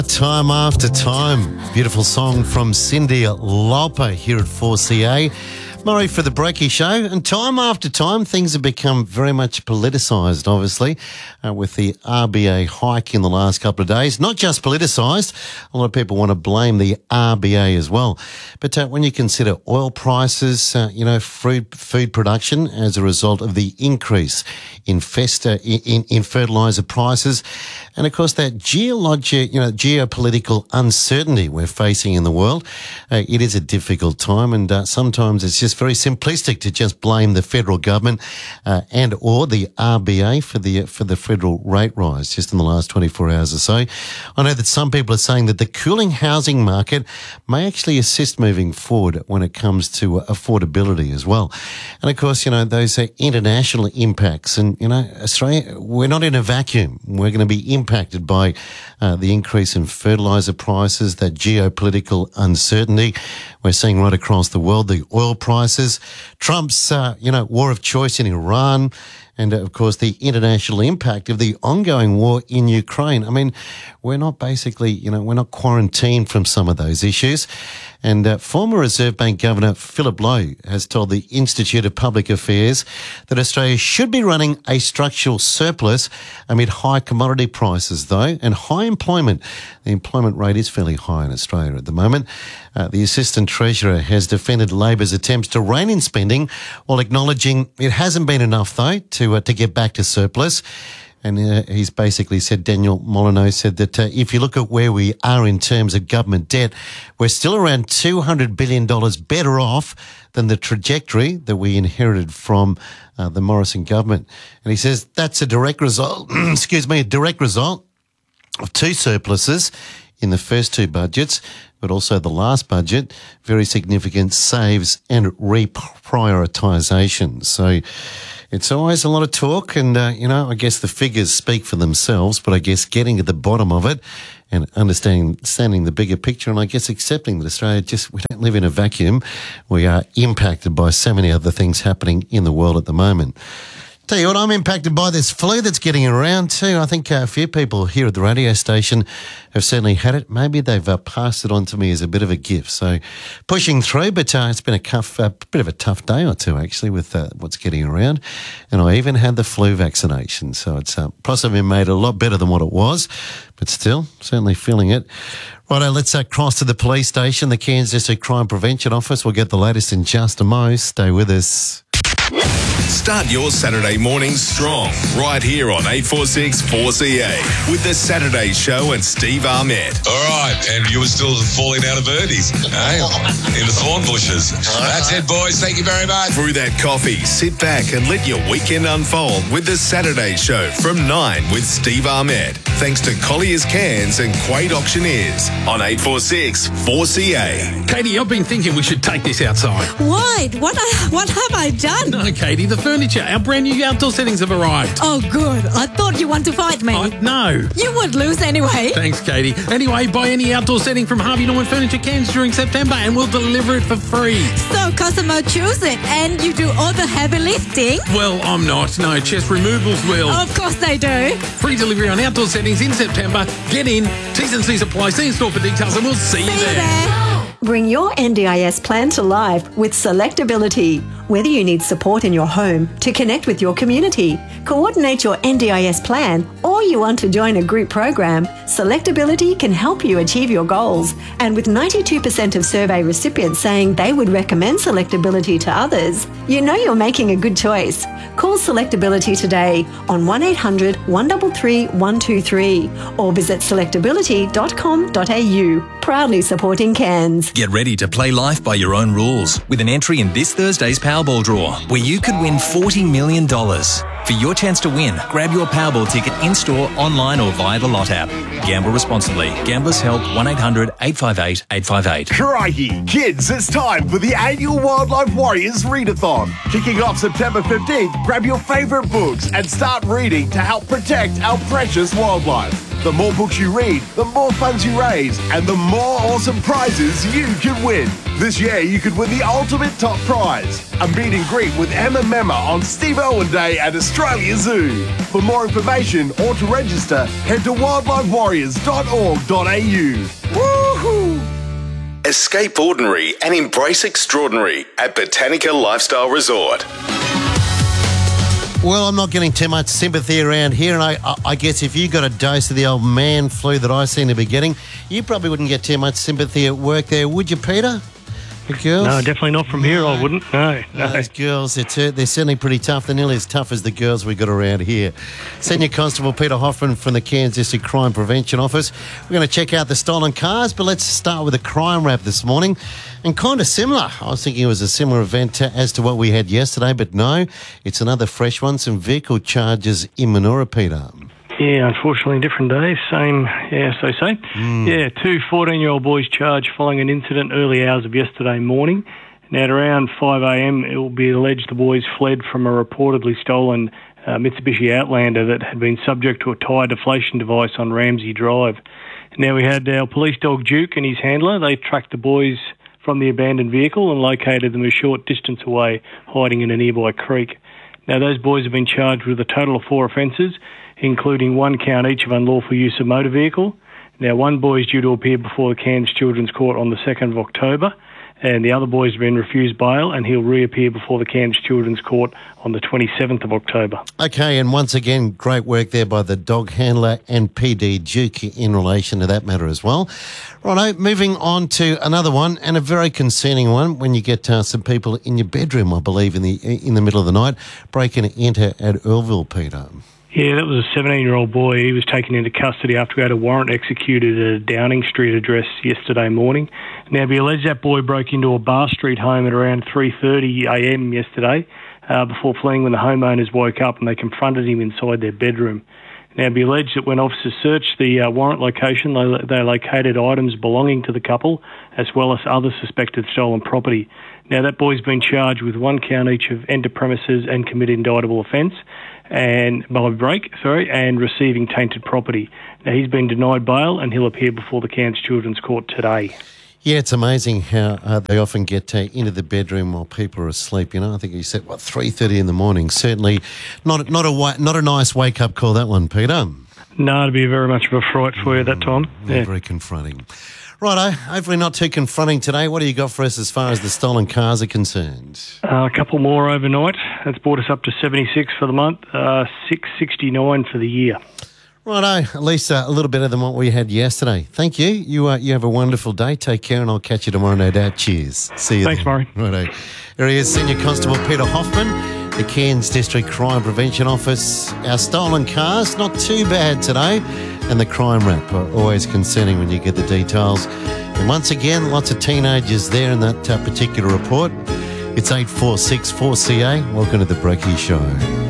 Time After Time. Beautiful song from Cyndi Lauper here at 4CA. Murray for the Breaky Show. And time after time, things have become very much politicised, obviously, with the RBA hike in the last couple of days. Not just politicised. A lot of people want to blame the RBA as well. But when you consider oil prices, food production as a result of the increase in fertiliser prices, and of course that geopolitical uncertainty we're facing in the world, it is a difficult time, and sometimes it's just very simplistic to just blame the federal government and or the RBA for the federal rate rise just in the last 24 hours or so. I know that some people are saying that the cooling housing market may actually assist moving forward when it comes to affordability as well. And of course, those are international impacts, and Australia, we're not in a vacuum. We're going to be impacted by the increase in fertiliser prices, that geopolitical uncertainty we're seeing right across the world, the oil prices, Trump's, war of choice in Iran, and, of course, the international impact of the ongoing war in Ukraine. I mean, we're not we're not quarantined from some of those issues. And former Reserve Bank Governor Philip Lowe has told the Institute of Public Affairs that Australia should be running a structural surplus amid high commodity prices, though, and high employment. The employment rate is fairly high in Australia at the moment. The Assistant Treasurer has defended Labor's attempts to rein in spending while acknowledging it hasn't been enough, though, to get back to surplus. And he's basically said, Daniel Molyneux said that if you look at where we are in terms of government debt, we're still around $200 billion better off than the trajectory that we inherited from the Morrison government. And he says that's a direct result, of two surpluses in the first two budgets, but also the last budget, very significant saves and reprioritisation. So it's always a lot of talk, and, I guess the figures speak for themselves, but I guess getting to the bottom of it and understanding the bigger picture, and I guess accepting that Australia we don't live in a vacuum. We are impacted by so many other things happening in the world at the moment. Tell you what, I'm impacted by this flu that's getting around too. I think a few people here at the radio station have certainly had it. Maybe they've passed it on to me as a bit of a gift. So pushing through, but it's been a bit of a tough day or two actually with what's getting around. And I even had the flu vaccination. So it's possibly made it a lot better than what it was, but still certainly feeling it. Righto, let's cross to the police station, the Cairns District Crime Prevention Office. We'll get the latest in just a mo. Stay with us. Start your Saturday morning strong right here on 846 4CA with the Saturday Show and Steve Ahmed. All right, and you were still falling out of birdies, in the thorn bushes. That's it, boys. Thank you very much. Through that coffee, sit back and let your weekend unfold with the Saturday Show from 9 with Steve Ahmed. Thanks to Collier's Cairns and Quade Auctioneers on 846 4CA. Katie, I've been thinking we should take this outside. Why? What have I done? No, Katie, the furniture, our brand new outdoor settings have arrived. Oh, good. I thought you want to fight me. No. You would lose anyway. Thanks, Katie. Anyway, buy any outdoor setting from Harvey Norman Furniture Cairns during September and we'll deliver it for free. So customer choose it and you do all the heavy lifting? Well, I'm not. No, Chest Removals will. Of course they do. Free delivery on outdoor settings in September. Get in. T's and C's apply. See in store for details and we'll see you there. Bring your NDIS plan to life with Selectability. Whether you need support in your home to connect with your community, coordinate your NDIS plan, or you want to join a group program, Selectability can help you achieve your goals. And with 92% of survey recipients saying they would recommend Selectability to others, you know you're making a good choice. Call Selectability today on 1800 133 123 or visit selectability.com.au. Proudly supporting Cairns. Get ready to play life by your own rules with an entry in this Thursday's Powerball draw, where you could win $40 million. For your chance to win, grab your Powerball ticket in-store, online or via the Lot app. Gamble responsibly. Gamblers Help 1-800-858-858. Crikey! Kids, it's time for the annual Wildlife Warriors Readathon. Kicking off September 15th, grab your favourite books and start reading to help protect our precious wildlife. The more books you read, the more funds you raise, and the more awesome prizes you could win. This year, you could win the ultimate top prize, a meet and greet with Emma Memma on Steve Irwin Day at Australia Zoo. For more information or to register, head to wildlifewarriors.org.au. Woohoo! Escape ordinary and embrace extraordinary at Botanica Lifestyle Resort. Well, I'm not getting too much sympathy around here, and I guess if you got a dose of the old man flu that I seem to be getting, you probably wouldn't get too much sympathy at work there, would you, Peter? The girls? No, definitely not from here, I wouldn't. No. Those girls, they're certainly pretty tough. They're nearly as tough as the girls we got around here. Senior Constable Peter Hoffman from the Cairns District Crime Prevention Office. We're going to check out the stolen cars, but let's start with a crime wrap this morning. And kind of similar. I was thinking it was a similar event as to what we had yesterday, but no, it's another fresh one. Some vehicle charges in Manoora, Peter. Yeah, unfortunately, different days. Same, yeah, so same. Yeah, two 14-year-old boys charged following an incident early hours of yesterday morning. Now, at around 5 a.m, it will be alleged the boys fled from a reportedly stolen Mitsubishi Outlander that had been subject to a tyre deflation device on Ramsey Drive. Now, we had our police dog Duke and his handler. They tracked the boys from the abandoned vehicle and located them a short distance away, hiding in a nearby creek. Now, those boys have been charged with a total of 4 offences, including 1 count each of unlawful use of motor vehicle. Now, one boy is due to appear before the Cairns Children's Court on the 2nd of October, and the other boy has been refused bail, and he'll reappear before the Cairns Children's Court on the 27th of October. Okay, and once again, great work there by the dog handler and PD Duke in relation to that matter as well. Righto, moving on to another one, and a very concerning one when you get some people in your bedroom, I believe, in the middle of the night, break and enter at Earlville, Peter. Yeah, that was a 17-year-old boy. He was taken into custody after we had a warrant executed at a Downing Street address yesterday morning. Now, we allege that boy broke into a Bar Street home at around 3:30 a.m. yesterday before fleeing when the homeowners woke up and they confronted him inside their bedroom. Now, it be alleged that when officers searched the warrant location, they located items belonging to the couple as well as other suspected stolen property. Now, that boy's been charged with 1 count each of enter premises and commit indictable offence and receiving tainted property. Now, he's been denied bail and he'll appear before the Cairns Children's Court today. Yeah, it's amazing how they often get into the bedroom while people are asleep. You know, I think you said 3:30 in the morning. Certainly, not a nice wake up call, that one, Peter. No, it'd be very much of a fright for you that time. Yeah, very confronting. Righto, hopefully not too confronting today. What do you got for us as far as the stolen cars are concerned? A couple more overnight. That's brought us up to 76 for the month, 669 for the year. Righto, at least a little better than what we had yesterday. Thank you. You have a wonderful day. Take care, and I'll catch you tomorrow, no doubt. Cheers. See you. Thanks, Murray. Righto. There he is, Senior Constable Peter Hoffman, the Cairns District Crime Prevention Office. Our stolen cars, not too bad today. And the crime rap, always concerning when you get the details. And once again, lots of teenagers there in that particular report. It's 846 4CA. Welcome to the Breaky Show.